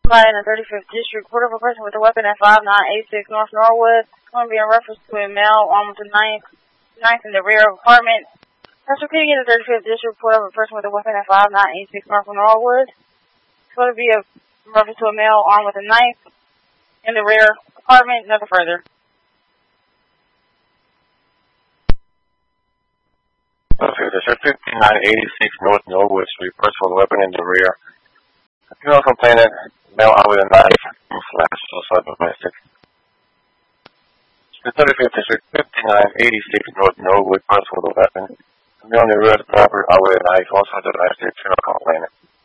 Somebody in the 35th District, report of a person with a weapon at 5986 North Norwood. It's going to be in reference to a male armed with a knife in the rear of apartment. That's repeating in the 35th District, report of a person with a weapon at 5986 North Norwood. It's going to be in reference to a male armed with a knife in the rear apartment. Nothing further. Okay, District 5986 North Norwood Street, person with a weapon in the rear. Female complainant, male armed with a knife, slash, assault domestic. The 35th District, 5986 North Norwood, person with a weapon. Male in the rear of the property, armed with a knife, also domestic, female complainant.